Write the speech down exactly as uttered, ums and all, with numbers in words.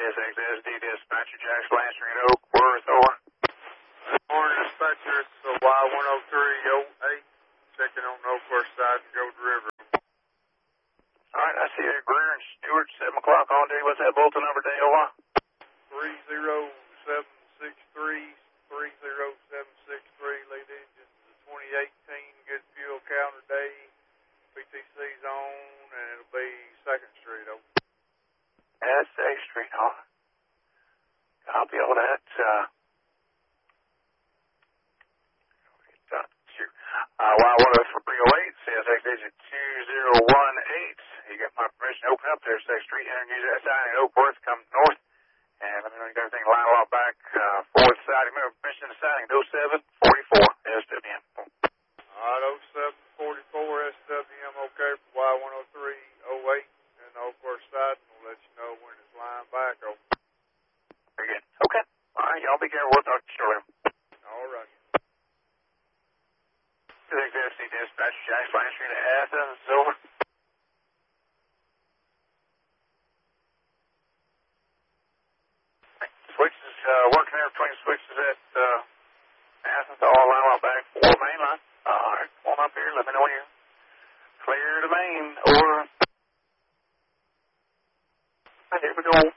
S X S D dispatcher, Jackson Land Street, Oak Worth, over. Morning, dispatcher. It's uh, Y one oh three oh eight, checking on the Oakworth side and Gold River. All right, I see that Greer and Stewart, seven o'clock on duty. What's that bulletin number, D O Y? three zero seven six three, three zero seven six three, lead engine, the twenty eighteen good fuel counter day, P T C's on, and it'll be second Street, over. That's second Street, huh? Copy all that. Uh, uh, Y one oh three oh eight, C S X digit two zero one eight. You got my permission to open up there, second Street, enter use that sign in Oakworth, come north. And let me know you got everything lined up back uh, forward side. Remember, permission to sign oh seven forty-four S W M. All right, oh seven forty-four S W M, okay, for Y one oh three oh eight and the Oakworth side, and we'll let you know when it's lined back, over. Very good. Okay. All right, y'all be careful. We'll talk to you shortly. All right. S X S D dispatch, Jackson Land Street to Athens, over. Switches, uh, working there between switches at, uh, Athens, all line up back for main line. All right, come on up here, let me know when you're clear to main, over. Right, here we go.